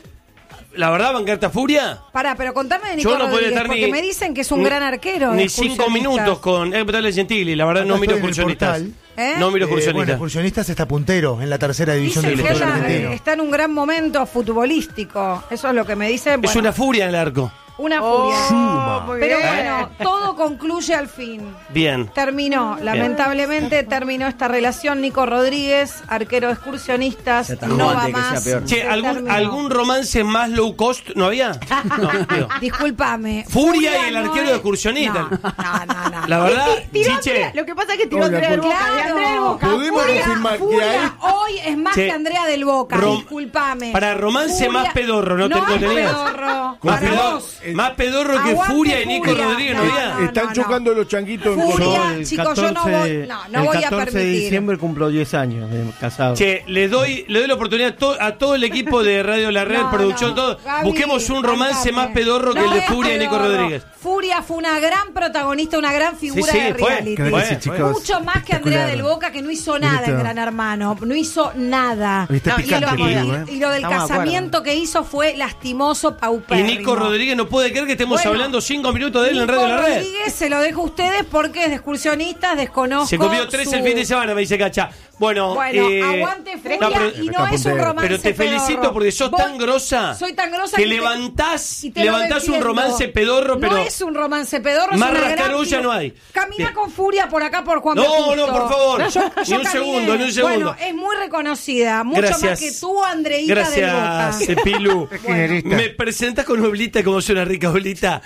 La verdad, bancarte a Furia. Pará, pero contame de Nico Yo no podía Rodríguez, estar porque ni- me dicen que es un ni- gran arquero. de Ni 5 excursionistas. minutos con. Hay que preguntarle a Gentili. La verdad, no Acá miro estoy en el excursionistas. portal. ¿Eh? No miro Bueno, excursionistas. excursionistas está puntero en la tercera división Dicen del que fútbol ella argentino. está en un gran momento futbolístico. Eso es lo que me dicen. Es Bueno, una furia en el arco. una furia. Suma. Pero bueno, todo concluye al fin. Bien. Terminó, lamentablemente terminó esta relación. Nico Rodríguez, arquero de excursionistas, Se no va antes que sea más. peor. Che, Se ¿algún terminó. romance más low cost no había? No, digo. Discúlpame. Furia y el no arquero de es- excursionistas. No. La verdad, Tiró Chiche. Andrea- lo que pasa es que tiró Hola, Andrea del Boca. Claro. de Andrea del Boca. Podemos Furia, confirmar que Furia ahí- hoy es más Che, que Andrea del Boca. Rom- Discúlpame. para romance más pedorro, ¿no te hay tenías? pedorro. Más Para pedorro, vos. más pedorro que Aguante Furia y Nico Furia. Rodríguez, ¿no había? Están chocando los changuitos en Furia, Córdoba. chicos, yo no voy, no voy a permitir. cumplo 10 años de casado. Che, le doy la oportunidad a todo el equipo de Radio La Red, No, producción, no. todo. Gaby, Busquemos un romance bancame. más pedorro que No el de es Furia y Nico pedorro. Rodríguez. Furia fue una gran protagonista, una gran figura Sí, de fue. reality. Creo que sí, chicos. Mucho más que Andrea Espectacular. del Boca, que no hizo nada en Listo. Gran Hermano. No hizo nada. Viste, No, picante, y, Pilu, lo, ¿eh? y lo del Estamos de casamiento que hizo fue lastimoso, Y paupérrimo. Nico Rodríguez no puede creer que estemos Bueno, hablando 5 minutos de él en Nico Radio La Red. Rodríguez se lo dejo a ustedes porque es de excursionistas, desconozco. Se comió 3 su- el fin de semana, me dice Cacha. Bueno, aguante Furia y no es un romance pero te felicito pedorro. porque sos Vos- tan grosa. Soy tan grosa que que levantás y te lo un defiendo. romance pedorro, pero no es un romance pedorro, más es una gran rascarulla figura. no hay. Camina Bien. con Furia por acá por Juan No, Justo. no, por favor. No, Ni un caminé. segundo, ni un segundo. Bueno, es muy reconocida, mucho Gracias. más que tú, Andreita del Boca. Gracias, Pilu. Bueno. ¿Me presentas con Oblita como soy una rica Oblita?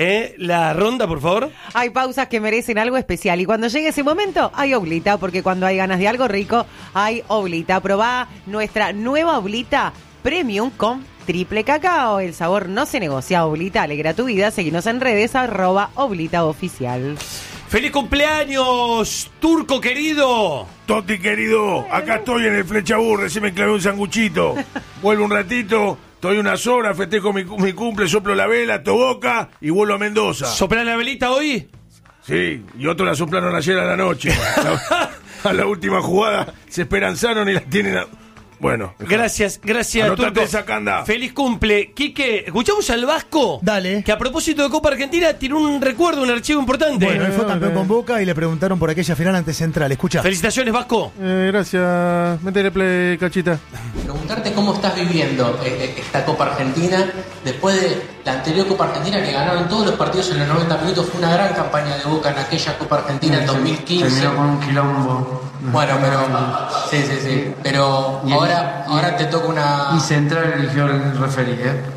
La ronda, por favor. Hay pausas que merecen algo especial y cuando llegue ese momento hay oblita, porque cuando hay ganas de algo rico hay oblita. Probá nuestra nueva oblita premium con triple cacao. El sabor no se negocia. Oblita alegra tu vida. Seguinos en redes @oblitaoficial. ¡Feliz cumpleaños, Turco querido! Toti querido, acá estoy en el Flechabú, recién me clavé un sanguchito. Vuelvo un ratito, estoy unas horas, festejo mi cumple, soplo la vela, toboca y vuelvo a Mendoza. ¿Soplás la velita hoy? Sí, y otros la soplaron ayer a la noche. A la última jugada se esperanzaron y la tienen Bueno. Gracias, Anotate Turco. esa, Canda. Feliz cumple. Quique, escuchamos al Vasco. Dale. Que a propósito de Copa Argentina tiene un recuerdo, un archivo importante. Bueno, él fue campeón con Boca y le preguntaron por aquella final ante Central. Escucha. Felicitaciones, Vasco. Gracias. Métele play, Cachita. Preguntarte cómo estás viviendo esta Copa Argentina después de la anterior Copa Argentina que ganaron todos los partidos en los 90 minutos. Fue una gran campaña de Boca en aquella Copa Argentina en 2015. Terminó con un quilombo. Bueno, pero sí. Pero ahora te toca una... Y Central eligió el referí,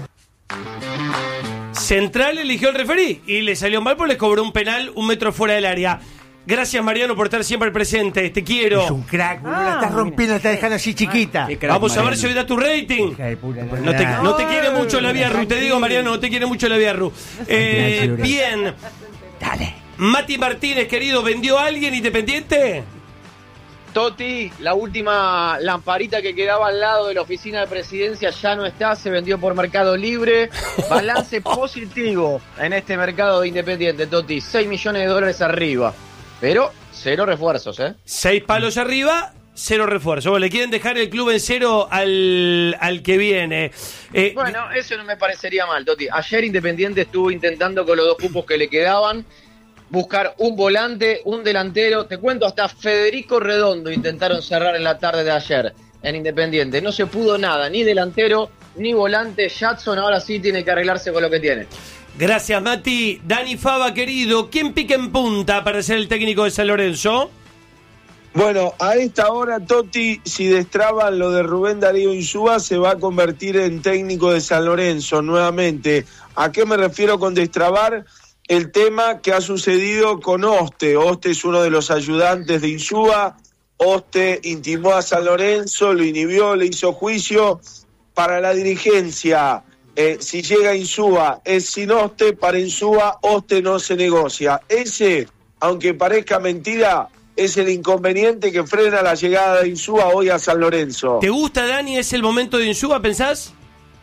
Central eligió el referí y le salió mal porque les cobró un penal 1 metro fuera del área. Gracias, Mariano, por estar siempre presente. Te quiero. Es un crack, la estás rompiendo, la estás dejando así chiquita. Vamos a ver si hoy da tu rating. No te quiere mucho la Viarru, te digo, Mariano, no te quiere mucho la Viarru. Bien. Dale. Mati Martínez, querido, ¿vendió a alguien Independiente? Totti, la última lamparita que quedaba al lado de la oficina de presidencia ya no está, se vendió por Mercado Libre. Balance positivo en este mercado de Independiente, Totti. 6 millones de dólares arriba, pero 0 refuerzos, 6 palos arriba, 0 refuerzos. Bueno, le quieren dejar el club en 0 al que viene. Bueno, eso no me parecería mal, Totti. Ayer Independiente estuvo intentando con los 2 cupos que le quedaban buscar un volante, un delantero. Te cuento, hasta Federico Redondo intentaron cerrar en la tarde de ayer en Independiente. No se pudo nada, ni delantero, ni volante. Jadson ahora sí tiene que arreglarse con lo que tiene. Gracias, Mati. Dani Fava, querido, ¿quién pica en punta para ser el técnico de San Lorenzo? Bueno, a esta hora, Totti, si destraban lo de Rubén Darío Insúa, se va a convertir en técnico de San Lorenzo nuevamente. ¿A qué me refiero con destrabar? El tema que ha sucedido con Oste. Oste es uno de los ayudantes de Insúa. Oste intimó a San Lorenzo, lo inhibió, le hizo juicio. Para la dirigencia, si llega Insúa, es sin Oste. Para Insúa, Oste no se negocia. Ese, aunque parezca mentira, es el inconveniente que frena la llegada de Insúa hoy a San Lorenzo. ¿Te gusta, Dani? ¿Es el momento de Insúa, pensás?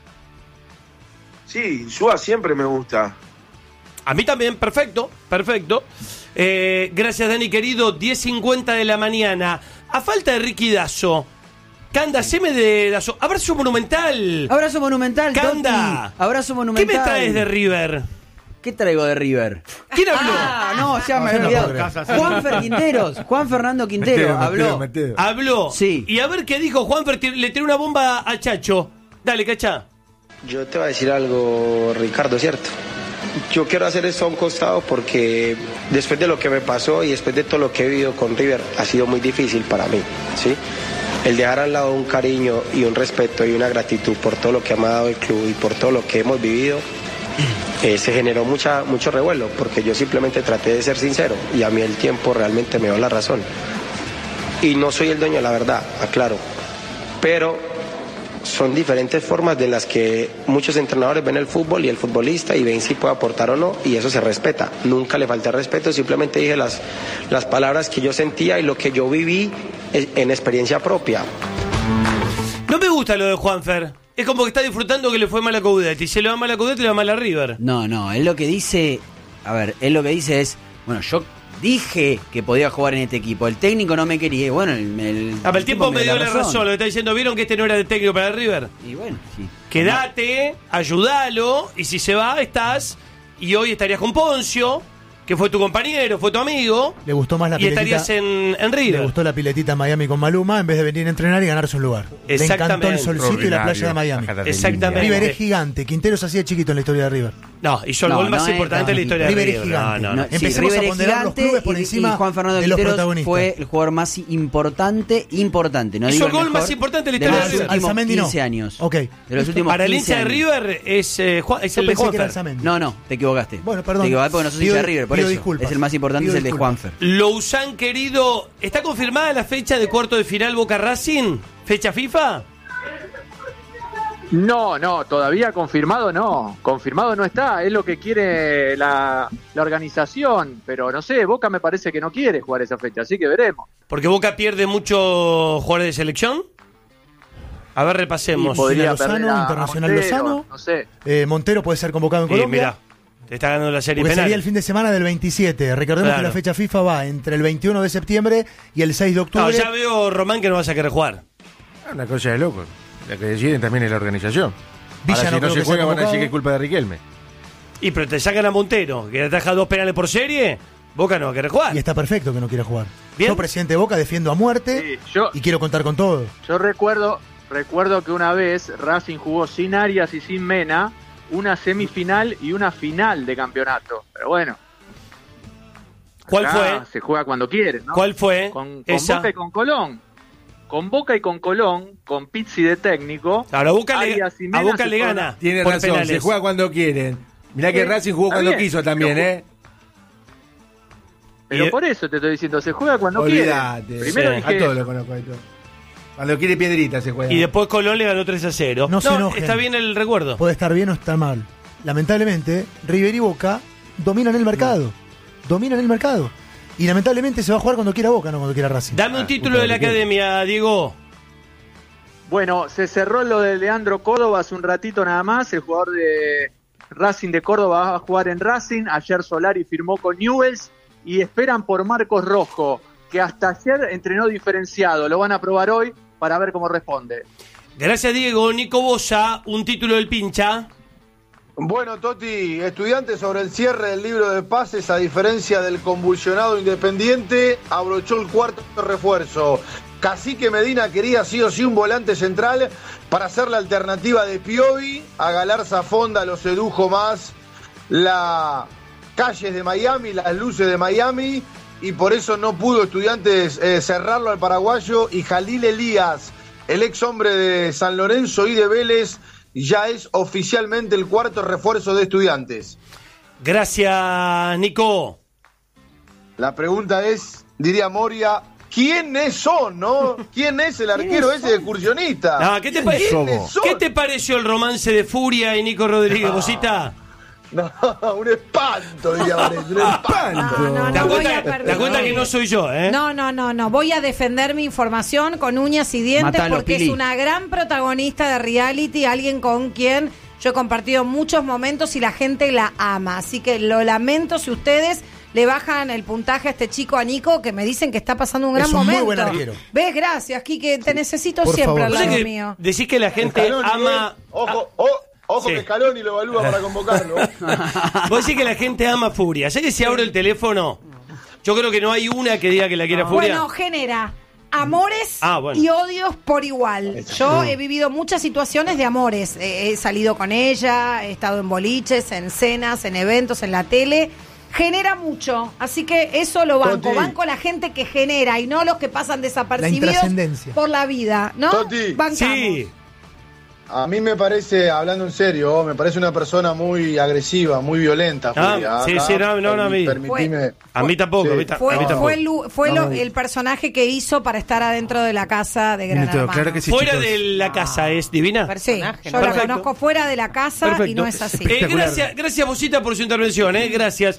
Sí, Insúa siempre me gusta. A mí también, perfecto. Gracias, Dani, querido. 10:50 de la mañana. A falta de Ricky Dazo, Canda, haceme de Dazo. Abrazo monumental. Abrazo monumental, Canda. Totti. Abrazo monumental. ¿Qué me traes de River? ¿Qué traigo de River? ¿Quién habló? No, ya me había olvidado. Juanfer Quinteros, Juan Fernando Quintero, Habló. Sí. Y a ver qué dijo Juanfer, le tiró una bomba a Chacho. Dale, Cachá. Yo te voy a decir algo, Ricardo, ¿cierto? Yo quiero hacer esto a un costado porque después de lo que me pasó y después de todo lo que he vivido con River, ha sido muy difícil para mí, ¿sí? El dejar al lado un cariño y un respeto y una gratitud por todo lo que me ha dado el club y por todo lo que hemos vivido, se generó mucho revuelo, porque yo simplemente traté de ser sincero y a mí el tiempo realmente me dio la razón. Y no soy el dueño de la verdad, aclaro, pero son diferentes formas de las que muchos entrenadores ven el fútbol y el futbolista y ven si puede aportar o no, y eso se respeta. Nunca le falta respeto, simplemente dije las palabras que yo sentía y lo que yo viví en experiencia propia. No me gusta lo de Juanfer. Es como que está disfrutando que le fue mal a Coudet. Y se le va mal a Coudet y le va mal a River. No, él lo que dice... A ver, él lo que dice es... Bueno, yo dije que podía jugar en este equipo. El técnico no me quería. Y bueno, el tiempo me dio la razón. Lo que está diciendo, ¿vieron que este no era el técnico para River? Y bueno, sí. Quédate, ayúdalo, y si se va, estás. Y hoy estarías con Poncio, que fue tu compañero, fue tu amigo. Le gustó más la piletita. Y estarías en River. Le gustó la piletita en Miami con Maluma en vez de venir a entrenar y ganarse un lugar. Le encantó el solcito y la playa de Miami. Exactamente. River es gigante. Quinteros así de chiquito en la historia de River. No, hizo el gol más importante de la historia de River. River es gigante. Empecemos River a ponderar los clubes por encima y Juan Fernando de los Quinteros protagonistas. Fue el jugador más importante. No hizo el gol más importante de la historia de River. Los últimos 15 años. Ok. De los últimos para el 15 hincha de River es el de Juanfer. No, te equivocaste. Bueno, perdón. Te equivocaste porque no sos hincha de River, por eso. Disculpas. Es el más importante, es el de Juanfer. Lousán, querido, ¿está confirmada la fecha de cuarto de final Boca Racing? ¿Fecha FIFA? No, todavía confirmado no. Confirmado no está, es lo que quiere la organización. Pero no sé, Boca me parece que no quiere jugar esa fecha, así que veremos. ¿Porque Boca pierde muchos jugadores de selección? A ver, repasemos. Podría Lozano, perder Internacional Montero, Lozano. no sé. Montero puede ser convocado en Colombia. Mira, te está ganando la serie Porque penal. sería el fin de semana del 27. Recordemos que la fecha FIFA va entre el 21 de septiembre y el 6 de octubre. No, ya veo, Román, que no vas a querer jugar. Una cosa de locos. La que deciden también es la organización. Villa Ahora, no si no creo se que juega, sea van a decir convocado. que es culpa de Riquelme. Y pero te sacan a Montero, que ataja 2 penales por serie. Boca no va a querer jugar. Y está perfecto que no quiera jugar. Bien. Yo, presidente de Boca, defiendo a muerte y quiero contar con todo. Yo recuerdo que una vez Racing jugó sin Arias y sin Mena una semifinal y una final de campeonato. Pero bueno. ¿Cuál acá fue? Se juega cuando quiere, ¿no? ¿Cuál fue? Con esa? Boca y con Colón. Con Boca y con Colón, con Pizzi de técnico. Ahora, Boca Arias y a Mena Boca se le fueron gana. Tiene por razón, penales. se juega cuando quieren. Mirá que Racing jugó está cuando bien, quiso también, pero- Pero por eso te estoy diciendo, se juega cuando Olvídate. quiere. Primero Sí. dije A todos eso. lo conozco. A todos. Cuando quiere Piedrita se juega. Y después Colón le ganó 3-0. No se enojen. está bien el recuerdo. Puede estar bien o estar mal. Lamentablemente, River y Boca dominan el mercado. Dominan el mercado. Y lamentablemente se va a jugar cuando quiera Boca, no cuando quiera Racing. Dame un título de la academia, Diego. Bueno, se cerró lo de Leandro Córdoba hace un ratito nada más. El jugador de Racing de Córdoba va a jugar en Racing. Ayer Solari firmó con Newell's y esperan por Marcos Rojo, que hasta ayer entrenó diferenciado. Lo van a probar hoy para ver cómo responde. Gracias, Diego. Nico Bosa, un título del pincha. Bueno, Toti, Estudiantes sobre el cierre del libro de pases, a diferencia del convulsionado Independiente, abrochó el cuarto refuerzo. Cacique Medina quería sí o sí un volante central para hacer la alternativa de Piovi. A Galarza Fonda lo sedujo más las calles de Miami, las luces de Miami, y por eso no pudo Estudiantes cerrarlo al paraguayo. Y Jalil Elías, el ex hombre de San Lorenzo y de Vélez, ya es oficialmente el cuarto refuerzo de Estudiantes. Gracias, Nico. La pregunta es, diría Moria, ¿quiénes son, no? ¿Quién es el arquero ese de excursionista? Ah, ¿qué te ¿Qué te pareció el romance de Furia y Nico Rodríguez, Bosita? No, un espanto, diría Vanessa, un espanto. ¿Te das cuenta que no soy yo, eh? No. Voy a defender mi información con uñas y dientes. Matalo, porque Pili. es una gran protagonista de reality, alguien con quien yo he compartido muchos momentos y la gente la ama. Así que lo lamento si ustedes le bajan el puntaje a este chico, a Nico, que me dicen que está pasando un gran Es un momento. muy buen arquero. ¿Ves? Gracias, Quique. Te necesito Por siempre favor. al lado que mío. decís que la gente Scaloni, ama... Ojo Sí. que Scaloni lo evalúa para convocarlo. Vos decís que la gente ama Furia. ¿Sabés que si abro el teléfono, yo creo que no hay una que diga que la quiera Furia? Bueno, genera amores bueno. y odios por igual. Yo he vivido muchas situaciones de amores. He salido con ella, he estado en boliches, en cenas, en eventos, en la tele. Genera mucho, así que eso lo banco. Toti. Banco la gente que genera y no los que pasan desapercibidos intrascendencia. por la vida, ¿no? Toti. Bancamos. Sí. A mí me parece, hablando en serio, me parece una persona muy agresiva, muy violenta. Furia. sí, Acá, sí, no, a mí. permitime- A mí tampoco, Sí. a mí tampoco. Fue el personaje que hizo para estar adentro de la casa de Gran Hermano. Claro que sí, Fuera chicos. de la casa es divina. Sí, yo la Perfecto. conozco fuera de la casa y no es así. Gracias, Bosita, por su intervención, gracias.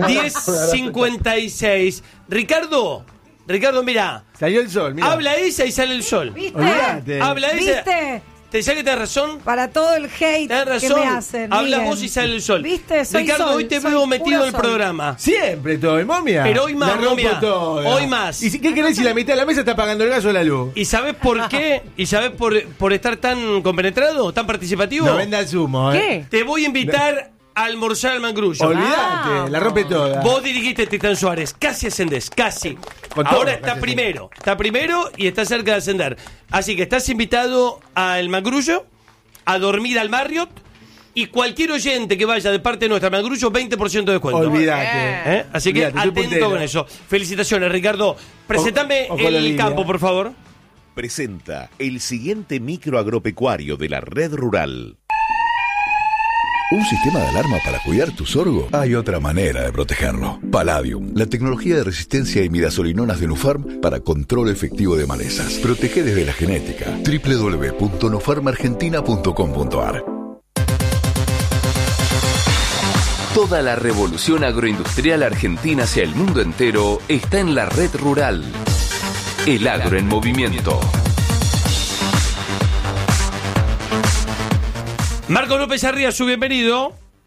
10:56. Ricardo, mira, Salió el sol, mira. habla ella y sale el sol. ¿Viste? Olvídate. Habla ella. ¿Viste? ¿Te sabes que tenés razón? Para todo el hate Tenés que razón. me hacen. Habla miren. vos y sale el sol. ¿Viste? Soy Ricardo, sol, hoy te soy veo metido puro en el sol. programa. Siempre todo, ¿eh, momia? Pero hoy más, La rompo momia. toda. Hoy más. ¿Y qué querés si la mitad de la mesa está pagando el gas o la luz? ¿Y sabés por qué? ¿Y sabés por estar tan compenetrado, tan participativo? No venda el zumo, ¿eh? ¿Qué? Te voy a invitar a almorzar al Mangrullo. Olvídate, la rompe toda. Vos dirigiste Titán Suárez, casi ascendés, casi. Con todo, Ahora está casi primero y está cerca de ascender. Así que estás invitado al Mangrullo, a dormir al Marriott, y cualquier oyente que vaya de parte nuestra al Mangrullo, 20% de descuento. Olvídate. Así que Olvídate, soy atento puntero. con eso. Felicitaciones, Ricardo. Presentame Ojo la el línea. campo, por favor. Presenta el siguiente micro agropecuario de la red rural. ¿Un sistema de alarma para cuidar tu sorgo? Hay otra manera de protegerlo. Palladium, la tecnología de resistencia a imidazolinonas de Nufarm para control efectivo de malezas. Protege desde la genética. www.nufarmargentina.com.ar. Toda la revolución agroindustrial argentina hacia el mundo entero está en la red rural. El agro en movimiento. Marco López Arriazu, bienvenido.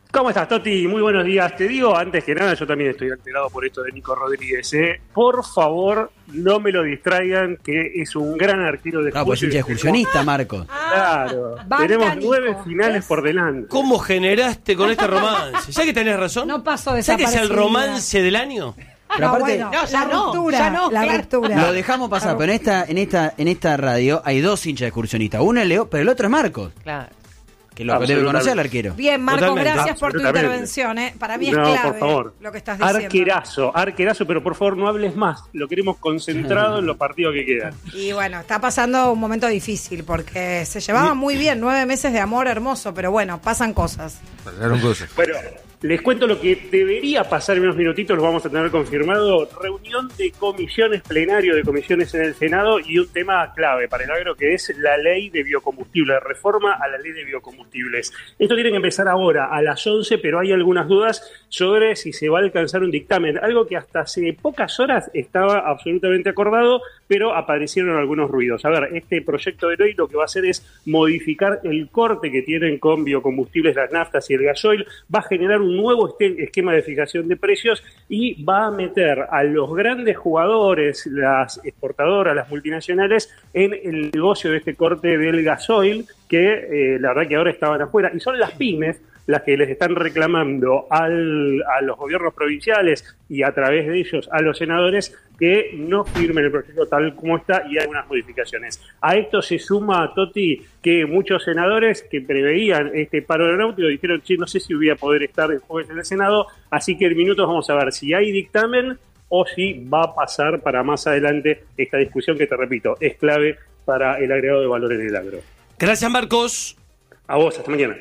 ¿Cómo estás, Toti? Muy buenos días. Te digo, antes que nada, yo también estoy alterado por esto de Nico Rodríguez. Por favor, no me lo distraigan, que es un gran arquero de fútbol. Pues hincha excursionista, Marco. Claro. Banca, Tenemos Nico. 9 finales por delante. ¿Cómo generaste con este romance? ¿Sabes que tenés razón? No pasó ¿Sabes que es el desapercibida. romance del año? Pero aparte, bueno, la ruptura, la ruptura. lo dejamos pasar, pero en esta radio hay 2 hinchas de excursionistas. Uno es Leo, pero el otro es Marcos. Claro. Que lo debe conocer al arquero. Bien, Marco, Totalmente. gracias por tu Absolutamente. intervención. Para mí es No, clave por favor. lo que estás diciendo. Arquerazo, pero por favor no hables más. Lo queremos concentrado en los partidos que quedan. Y bueno, está pasando un momento difícil porque se llevaban muy bien, 9 meses de amor hermoso, pero bueno, pasan cosas. Pasaron cosas. Bueno, les cuento lo que debería pasar en unos minutitos, lo vamos a tener confirmado. Reunión de comisiones, plenario de comisiones en el Senado y un tema clave para el agro que es la ley de biocombustibles, reforma a la ley de biocombustibles. Esto tiene que empezar ahora a las 11, pero hay algunas dudas sobre si se va a alcanzar un dictamen, algo que hasta hace pocas horas estaba absolutamente acordado, pero aparecieron algunos ruidos. A ver, este proyecto de ley lo que va a hacer es modificar el corte que tienen con biocombustibles, las naftas y el gasoil, va a generar un nuevo esquema de fijación de precios y va a meter a los grandes jugadores, las exportadoras, las multinacionales, en el negocio de este corte del gasoil, que la verdad que ahora estaban afuera, y son las pymes las que les están reclamando a los gobiernos provinciales y a través de ellos a los senadores que no firmen el proyecto tal como está y hay algunas modificaciones. A esto se suma, Toti, que muchos senadores que preveían este paro aeronáutico dijeron, che, no sé si voy a poder estar el jueves en el Senado, así que en minutos vamos a ver si hay dictamen o si va a pasar para más adelante esta discusión que, te repito, es clave para el agregado de valor en el agro. Gracias, Marcos. A vos, hasta mañana.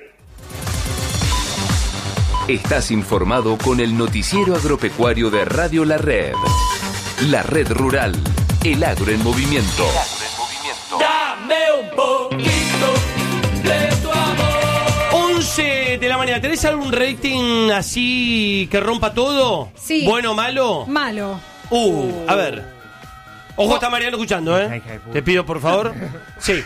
Estás informado con el noticiero agropecuario de Radio La Red. La Red Rural, el agro en movimiento. Dame un poquito de tu amor. 11 de la mañana. ¿Tenés algún rating así que rompa todo? Sí. ¿Bueno o malo? Malo. A ver. Ojo, está Mariano escuchando, ¿eh? Te pido, por favor. Sí.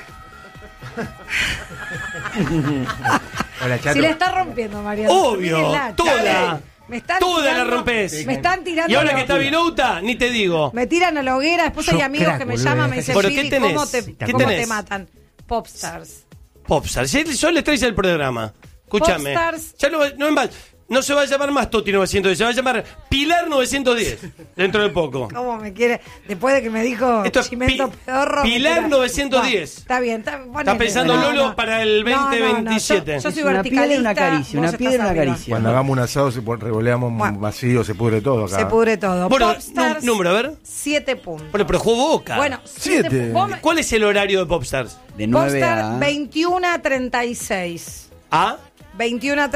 Hola, Chato. Si la está rompiendo, Mariano. Obvio, Mírenla, toda. Me están Toda la tirando- rompes. Me están tirando. Y ahora la- que está Vilouta, ni te digo. Me tiran a la hoguera. Después hay Sos amigos crack, que me boludo. llaman, me dicen, ¿Pero qué Pili, tenés? ¿cómo ¿Qué te tenés? matan? Popstars. Popstar. Yo les traes el programa. Escúchame. Popstars. Ya no se va a llamar más Toti 910, se va a llamar Pilar 910 dentro de poco. ¿Cómo me quiere? Después de que me dijo Esto es Chimento Pedorro. Pilar me tira- 910. Bueno, está bien. Ponele. Está pensando No, Lolo no. para el No, no, no. 2027. Yo soy Una piedra y verticalista. una caricia, vos una piedra y estás una arriba. caricia. Cuando hagamos un asado, se revoleamos Bueno. vacío, se pudre todo acá. Se pudre todo. Bueno, Popstars, número, a ver. 7 puntos. Bueno, pero jugó Boca. Bueno, 7. ¿Cuál es el horario de Popstars? De 9 Popstar a... 21 a 36. ¿Ah? 21 a